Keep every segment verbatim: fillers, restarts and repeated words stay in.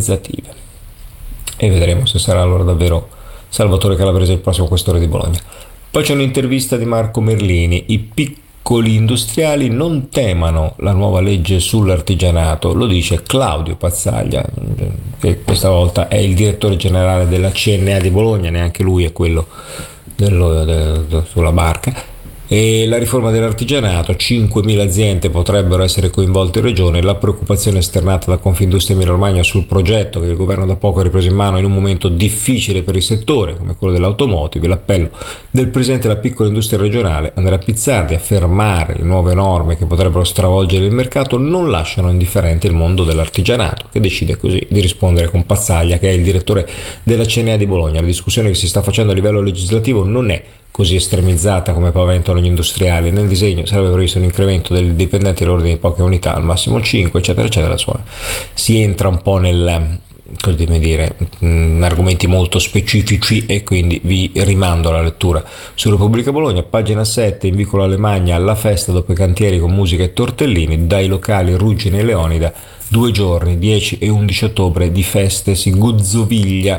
organizzative. E vedremo se sarà allora davvero Salvatore Calabrese il prossimo questore di Bologna. Poi c'è un'intervista di Marco Merlini. I piccoli industriali non temano la nuova legge sull'artigianato, lo dice Claudio Pazzaglia, che questa volta è il direttore generale della C N A di Bologna, neanche lui è quello dello, de, de, sulla barca. E la riforma dell'artigianato, cinquemila aziende potrebbero essere coinvolte in regione, la preoccupazione esternata da Confindustria Emilia Romagna sul progetto che il governo da poco ha ripreso in mano in un momento difficile per il settore come quello dell'automotive, l'appello del presidente della piccola industria regionale Andrea Pizzardi a fermare le nuove norme che potrebbero stravolgere il mercato non lasciano indifferente il mondo dell'artigianato, che decide così di rispondere con Pazzaglia, che è il direttore della C N A di Bologna. La discussione che si sta facendo a livello legislativo non è così estremizzata come paventano gli industriali. Nel disegno sarebbe previsto un incremento dei dipendenti all'ordine di poche unità, al massimo cinque, eccetera, eccetera. Insomma, si entra un po' nel, come dire, in argomenti molto specifici e quindi vi rimando alla lettura su Repubblica Bologna. Pagina sette, in vicolo Alemagna, alla festa dopo i cantieri con musica e tortellini, dai locali Ruggine e Leonida, due giorni, dieci e undici ottobre, di feste, si gozzoviglia.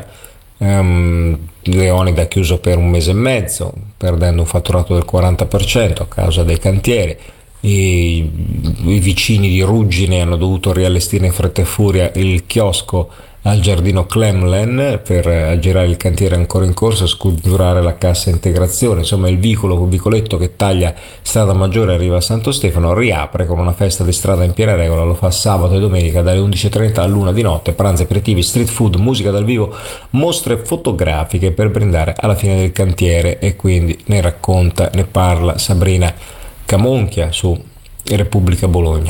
Um, Leonida ha chiuso per un mese e mezzo, perdendo un fatturato del quaranta per cento a causa dei cantieri. I, i vicini di Ruggine hanno dovuto riallestire in fretta e furia il chiosco al giardino Clemlen per aggirare il cantiere ancora in corso e scongiurare la cassa integrazione. Insomma, il vicolo, il vicoletto che taglia Strada Maggiore e arriva a Santo Stefano riapre con una festa di strada in piena regola. Lo fa sabato e domenica dalle undici e trenta all'una di notte, pranzi, aperitivi, street food, musica dal vivo, mostre fotografiche per brindare alla fine del cantiere. E quindi ne racconta, ne parla Sabrina Camonchia su Repubblica Bologna.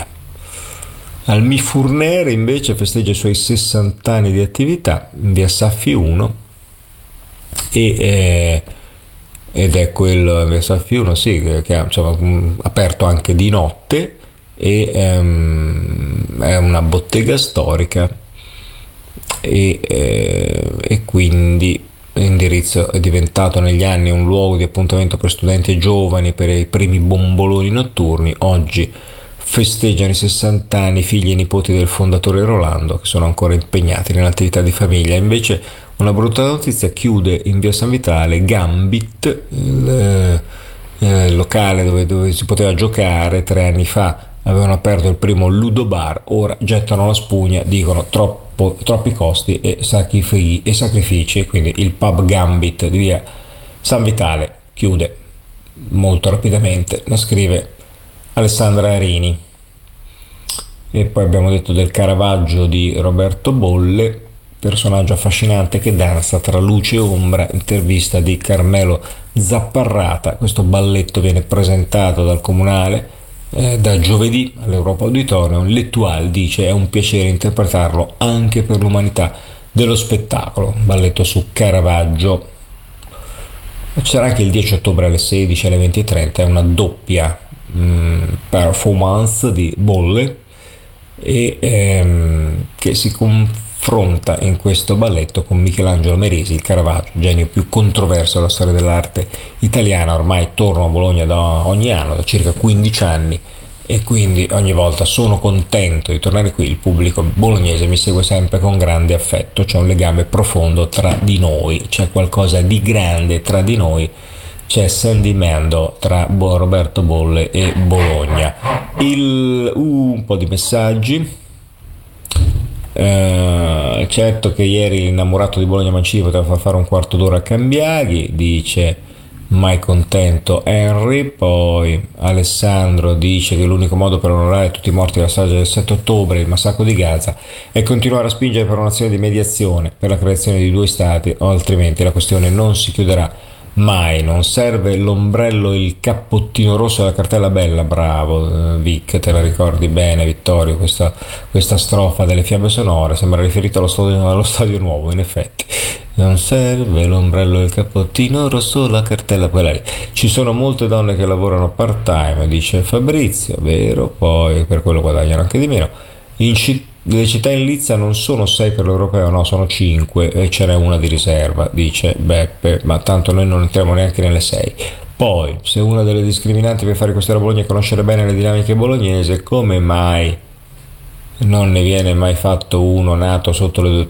Al Mifurnere invece festeggia i suoi sessanta anni di attività in via Saffi uno e, eh, ed è quello via Saffi uno sì, che, che ha insomma, aperto anche di notte e ehm, è una bottega storica e, eh, e quindi l'indirizzo è diventato negli anni un luogo di appuntamento per studenti e giovani per i primi bomboloni notturni. Oggi festeggiano i sessanta anni figli e nipoti del fondatore Rolando, che sono ancora impegnati nell'attività di famiglia. Invece una brutta notizia: chiude in via San Vitale Gambit, il, eh, il locale dove, dove si poteva giocare. Tre anni fa avevano aperto il primo Ludo Bar, ora gettano la spugna, dicono troppo, troppi costi e sacrifici, e sacrifici, quindi il pub Gambit di via San Vitale chiude molto rapidamente, la scrive Alessandra Arini. E poi abbiamo detto del Caravaggio di Roberto Bolle, personaggio affascinante che danza tra luce e ombra, intervista di Carmelo Zapparrata. Questo balletto viene presentato dal Comunale eh, da giovedì all'Europa Auditorium. L'Etoile dice è un piacere interpretarlo anche per l'umanità dello spettacolo, balletto su Caravaggio. Ci sarà anche il dieci ottobre alle sedici alle venti e trenta, è una doppia performance di Bolle e ehm, che si confronta in questo balletto con Michelangelo Merisi, il Caravaggio, genio più controverso della storia dell'arte italiana. Ormai torno a Bologna da ogni anno, da circa quindici anni, e quindi ogni volta sono contento di tornare qui. Il pubblico bolognese mi segue sempre con grande affetto, c'è un legame profondo tra di noi, c'è qualcosa di grande tra di noi, c'è sentimento tra Roberto Bolle e Bologna. Il, uh, un po' di messaggi. Uh, certo che ieri l'innamorato di Bologna Mancini poteva far fare un quarto d'ora a Cambiaghi, dice mai contento Henry. Poi Alessandro dice che l'unico modo per onorare tutti i morti della strage del sette ottobre, il massacro di Gaza, è continuare a spingere per un'azione di mediazione per la creazione di due stati, o altrimenti la questione non si chiuderà mai. Non serve l'ombrello e il cappottino rosso della cartella bella. Bravo Vic, te la ricordi bene Vittorio, questa, questa strofa delle fiabe sonore sembra riferita allo stadio, allo stadio nuovo. In effetti non serve l'ombrello e il cappottino rosso, la cartella quella lì. Ci sono molte donne che lavorano part time, dice Fabrizio, vero, poi per quello guadagnano anche di meno. In città le città in lizza non sono sei per l'europeo, no, sono cinque e ce n'è una di riserva, dice Beppe, ma tanto noi non entriamo neanche nelle sei. Poi, se una delle discriminanti per fare questa a Bologna è conoscere bene le dinamiche bolognese, come mai non ne viene mai fatto uno nato sotto le